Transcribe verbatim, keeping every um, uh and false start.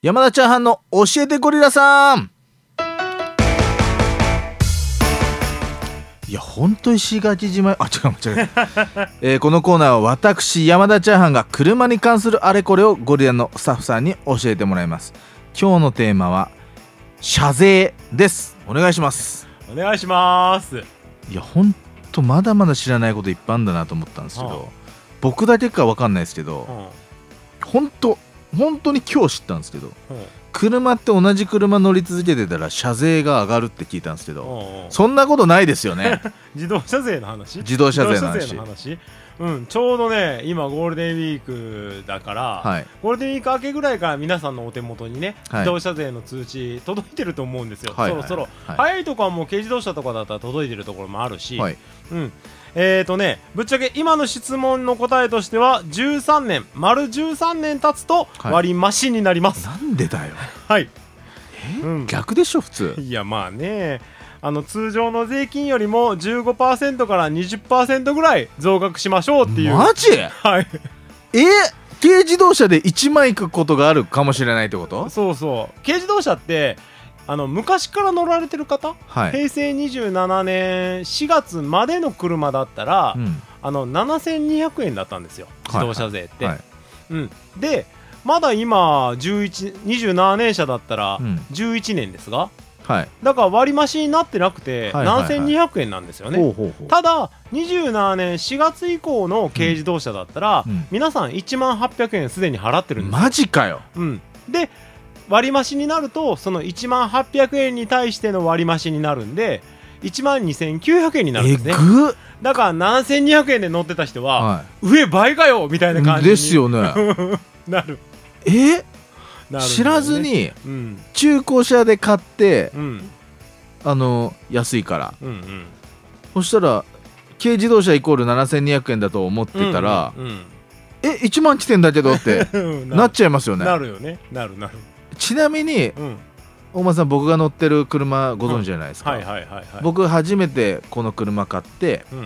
山田チャーハンの教えてゴリラさん。いや本当石垣島、あ違う違う、えー、このコーナーは私山田チャーハンが車に関するあれこれをゴリラのスタッフさんに教えてもらいます。今日のテーマは車税です。お願いします。 お願いします。 いや本当まだまだ知らないこといっぱいあるんだなと思ったんですけど、はあ、僕だけか分かんないですけど、はあ、本当本当に今日知ったんですけど、はあ、車って同じ車乗り続けてたら車税が上がるって聞いたんですけど、おうおうそんなことないですよね。 自動車税の話自動車税の 話, 自動車税の話、うん、ちょうどね今ゴールデンウィークだから、はい、ゴールデンウィーク明けぐらいから皆さんのお手元にね、はい、自動車税の通知届いてると思うんですよ、はい、そろそろ、はい、早いとこはもう軽自動車とかだったら届いてるところもあるし、はい、うんえーとね、ぶっちゃけ今の質問の答えとしてはじゅうさんねん丸じゅうさんねん経つと割増しになります、 はい、なんでだよ。 はいえ、うん、逆でしょ普通。 いやまあねあの通常の税金よりも じゅうごパーセント から にじゅっパーセント ぐらい増額しましょうっていう。 マジ？ はいえ軽自動車でいちまんいくことがあるかもしれないってこと？ そうそう軽自動車ってあの昔から乗られてる方、はい、へいせいにじゅうななねんしがつまでの車だったら、うん、あのななせんにひゃくえんだったんですよ自動車税って、はいはいうん、でまだ今じゅういちにじゅうななねん車だったらじゅういちねんですが、はい、だから割増になってなくてななせんにひゃくえんなんですよね、はいはいはい、ただにじゅうななねんしがつ以降の軽自動車だったら、うん、皆さんいちまんはっぴゃくえんすでに払ってるんですよ。 マジかよ、 うん、で割増になるとそのいちまんはっぴゃくえんに対しての割増になるんでいちまんにせんきゅうひゃくえんになるんですね。 えぐだからななせんにひゃくえんで乗ってた人は、はい、上倍かよみたいな感じにですよねなる。 えなる、ね、知らずに、うん、中古車で買って、うん、あの安いから、うんうん、そしたら軽自動車イコールななせんにひゃくえんだと思ってたら、うんうんうん、えいちまん来てんだけどってなっちゃいますよね。 なるよねなるなる。 ちなみに、うん、大間さん僕が乗ってる車ご存知じゃないですか、うんはいはいはいはい、僕初めてこの車買って、うん